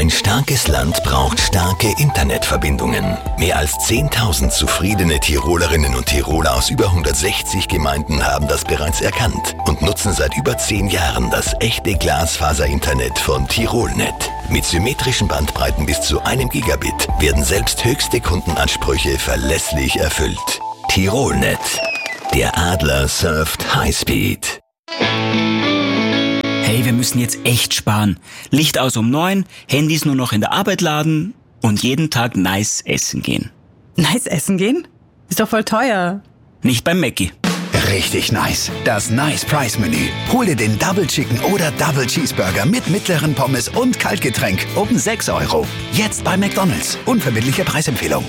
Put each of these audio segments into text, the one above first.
Ein starkes Land braucht starke Internetverbindungen. Mehr als 10.000 zufriedene Tirolerinnen und Tiroler aus über 160 Gemeinden haben das bereits erkannt und nutzen seit über 10 Jahren das echte Glasfaser-Internet von Tirolnet. Mit symmetrischen Bandbreiten bis zu 1 Gigabit werden selbst höchste Kundenansprüche verlässlich erfüllt. Tirolnet. Der Adler surft Highspeed. Hey, wir müssen jetzt echt sparen. Licht aus um 9, Handys nur noch in der Arbeit laden und jeden Tag nice essen gehen. Nice essen gehen? Ist doch voll teuer. Nicht beim Mackie. Richtig nice. Das Nice Price Menü. Hol dir den Double Chicken oder Double Cheeseburger mit mittleren Pommes und Kaltgetränk um 6 €. Jetzt bei McDonald's. Unverbindliche Preisempfehlung.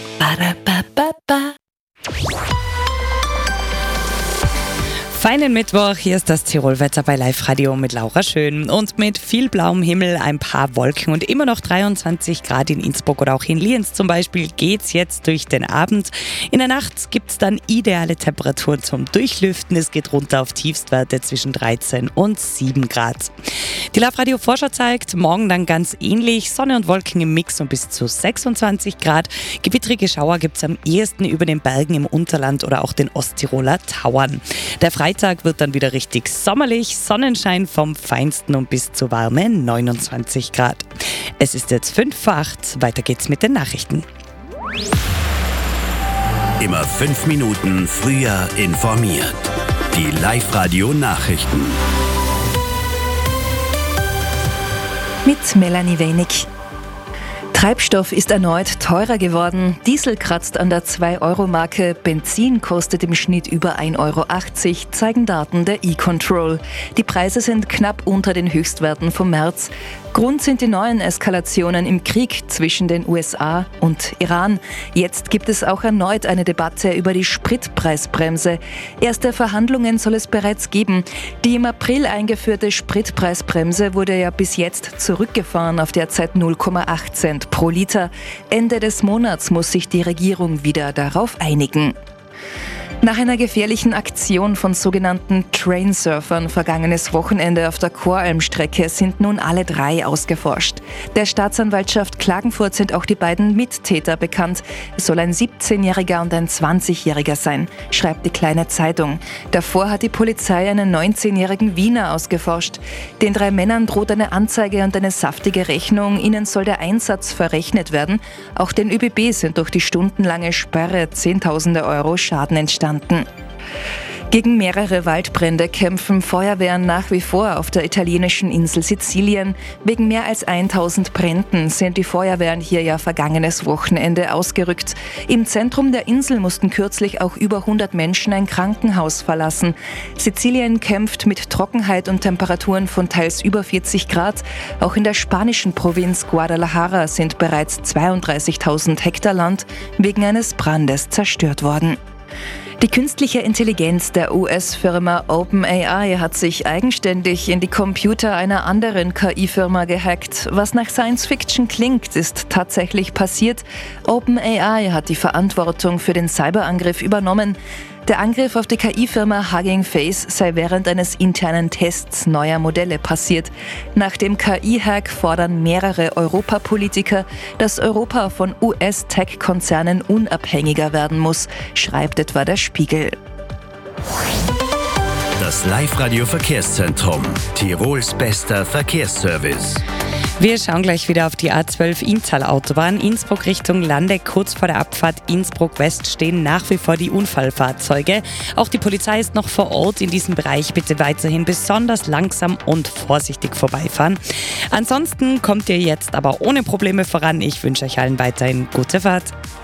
Feinen Mittwoch, hier ist das Tirolwetter bei Live Radio mit Laura Schön. Und mit viel blauem Himmel, ein paar Wolken und immer noch 23 Grad in Innsbruck oder auch in Lienz zum Beispiel geht's jetzt durch den Abend. In der Nacht gibt's dann ideale Temperaturen zum Durchlüften. Es geht runter auf Tiefstwerte zwischen 13 und 7 Grad. Die Live Radio Vorschau zeigt, morgen dann ganz ähnlich. Sonne und Wolken im Mix und bis zu 26 Grad. Gewittrige Schauer gibt's am ehesten über den Bergen im Unterland oder auch den Osttiroler Tauern. Der Freitag wird dann wieder richtig sommerlich, Sonnenschein vom Feinsten und bis zu warme 29 Grad. Es ist jetzt 5 vor 8, weiter geht's mit den Nachrichten. Immer 5 Minuten früher informiert. Die Live-Radio-Nachrichten. Mit Melanie Wenig. Treibstoff ist erneut teurer geworden. Diesel kratzt an der 2-Euro-Marke. Benzin kostet im Schnitt über 1,80 €, zeigen Daten der E-Control. Die Preise sind knapp unter den Höchstwerten vom März. Grund sind die neuen Eskalationen im Krieg zwischen den USA und Iran. Jetzt gibt es auch erneut eine Debatte über die Spritpreisbremse. Erste Verhandlungen soll es bereits geben. Die im April eingeführte Spritpreisbremse wurde ja bis jetzt zurückgefahren auf derzeit 0,8 Cent pro Liter. Ende des Monats muss sich die Regierung wieder darauf einigen. Nach einer gefährlichen Aktion von sogenannten Trainsurfern vergangenes Wochenende auf der Choralm-Strecke sind nun alle 3 ausgeforscht. Der Staatsanwaltschaft Klagenfurt sind auch die beiden Mittäter bekannt. Es soll ein 17-Jähriger und ein 20-Jähriger sein, schreibt die Kleine Zeitung. Davor hat die Polizei einen 19-jährigen Wiener ausgeforscht. Den 3 Männern droht eine Anzeige und eine saftige Rechnung. Ihnen soll der Einsatz verrechnet werden. Auch den ÖBB sind durch die stundenlange Sperre Zehntausende € Schaden entstanden. Gegen mehrere Waldbrände kämpfen Feuerwehren nach wie vor auf der italienischen Insel Sizilien. Wegen mehr als 1000 Bränden sind die Feuerwehren hier ja vergangenes Wochenende ausgerückt. Im Zentrum der Insel mussten kürzlich auch über 100 Menschen ein Krankenhaus verlassen. Sizilien kämpft mit Trockenheit und Temperaturen von teils über 40 Grad. Auch in der spanischen Provinz Guadalajara sind bereits 32.000 Hektar Land wegen eines Brandes zerstört worden. Die künstliche Intelligenz der US-Firma OpenAI hat sich eigenständig in die Computer einer anderen KI-Firma gehackt. Was nach Science-Fiction klingt, ist tatsächlich passiert. OpenAI hat die Verantwortung für den Cyberangriff übernommen. Der Angriff auf die KI-Firma Hugging Face sei während eines internen Tests neuer Modelle passiert. Nach dem KI-Hack fordern mehrere Europapolitiker, dass Europa von US-Tech-Konzernen unabhängiger werden muss, schreibt etwa der Spiegel. Das Live-Radio-Verkehrszentrum. Tirols bester Verkehrsservice. Wir schauen gleich wieder auf die A12 Inntal-Autobahn. Innsbruck Richtung Lande, kurz vor der Abfahrt Innsbruck-West stehen nach wie vor die Unfallfahrzeuge. Auch die Polizei ist noch vor Ort in diesem Bereich. Bitte weiterhin besonders langsam und vorsichtig vorbeifahren. Ansonsten kommt ihr jetzt aber ohne Probleme voran. Ich wünsche euch allen weiterhin gute Fahrt.